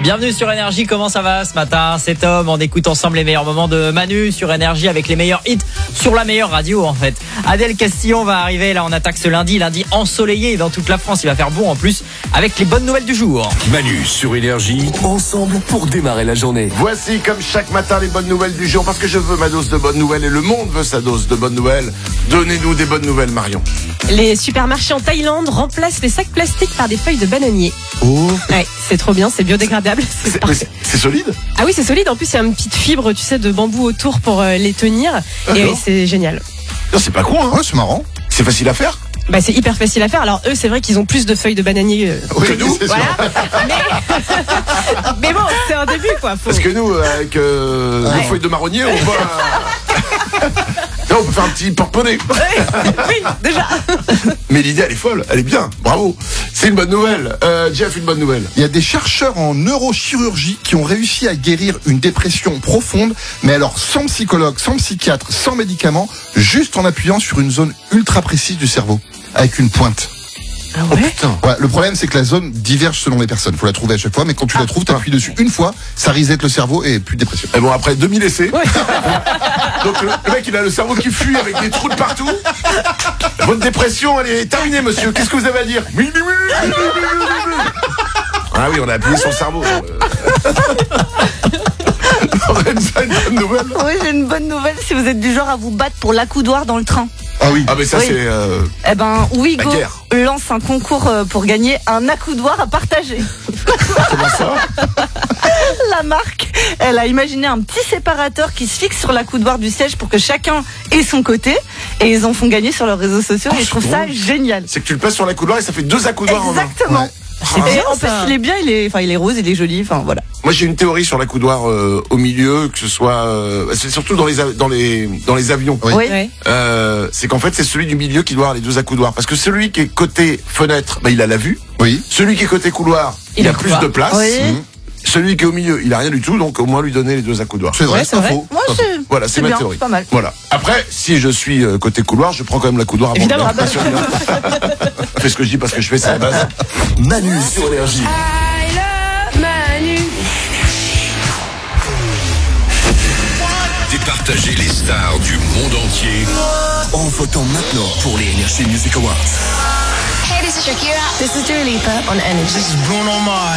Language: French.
Bienvenue sur Énergie, comment ça va ce matin? C'est Tom, on écoute ensemble les meilleurs moments de Manu sur Énergie avec les meilleurs hits sur la meilleure radio en fait. Adèle Castillon va arriver, là on attaque ce lundi ensoleillé dans toute la France, il va faire bon en plus avec les bonnes nouvelles du jour. Manu sur Énergie, ensemble pour démarrer la journée. Voici comme chaque matin les bonnes nouvelles du jour, parce que je veux ma dose de bonnes nouvelles et le monde veut sa dose de bonnes nouvelles. Donnez-nous des bonnes nouvelles, Marion. Les supermarchés en Thaïlande remplacent les sacs plastiques par des feuilles de bananier. Oh, Ouais, c'est trop bien, c'est biodégradable, c'est parfait. c'est solide. Ah oui, c'est solide, en plus il y a une petite fibre, tu sais, de bambou autour pour les tenir. Et D'accord. oui, c'est génial. Non, c'est pas con, hein. Ouais, c'est marrant. C'est facile à faire. Bah, c'est hyper facile à faire. Alors eux, c'est vrai qu'ils ont plus de feuilles de bananier Que nous. c'est sûr. voilà. Mais bon, c'est un début quoi. Parce que nous, avec nos feuilles de marronnier, on va... Là, on peut faire un petit porte-monnaie. Oui, déjà. Mais l'idée, elle est folle, elle est bien, bravo. C'est une bonne nouvelle. Jeff, une bonne nouvelle. Il y a des chercheurs en neurochirurgie qui ont réussi à guérir une dépression profonde, mais alors sans psychologue, sans psychiatre, sans médicaments, juste en appuyant sur une zone ultra précise du cerveau, avec une pointe. Ah Oh ouais. putain. Ouais, le problème, c'est que la zone diverge selon les personnes. Faut la trouver à chaque fois, mais quand tu la trouves, t'appuies dessus une fois, ça reset le cerveau et plus de dépression. Et bon, après 2000 essais. Donc le mec, il a le cerveau qui fuit avec des trous de partout. Votre dépression, elle est terminée, monsieur. Qu'est-ce que vous avez à dire? Ah oui, on a appuyé sur le cerveau. Lorenza, une bonne nouvelle. Oui, j'ai une bonne nouvelle si vous êtes du genre à vous battre pour l'accoudoir dans le train. Ah oui. Ah mais ça Oui. c'est... Eh ben, Ouigo La guerre. lance un concours pour gagner un accoudoir à partager. Comment ça? La marque, elle a imaginé un petit séparateur qui se fixe sur l'accoudoir du siège pour que chacun ait son côté. Et ils en font gagner sur leurs réseaux sociaux et je trouve ça génial. C'est que tu le places sur la couloir et ça fait deux accoudoirs en un. Exactement. Ouais. Et bien, en plus, ça. il est bien, il est rose, il est joli, enfin voilà. Moi j'ai une théorie sur l'accoudoir au milieu, que ce soit... c'est surtout dans les avions. Oui. Oui. Ouais. C'est qu'en fait c'est celui du milieu qui doit avoir les deux accoudoirs. Parce que celui qui est côté fenêtre, bah, il a la vue. Oui. Celui qui est côté couloir, il Il a a plus quoi de place. Oui. Celui qui est au milieu, il a rien du tout, donc au moins lui donner les deux accoudoirs. C'est vrai, Ouais, c'est c'est vrai. faux. Moi, Voilà, c'est ma bien, théorie. c'est pas mal. Voilà. Après, si je suis côté couloir, je prends quand même l'accoudoir avant. Évidemment. de mettre. Je fais ce que je dis parce que je fais ça à la base. Manu sur Énergie. Départager les stars du monde entier en votant maintenant pour les Energy Music Awards. Hey, this is Shakira. This is Dua Lipa on Energy. This is Bruno Mars.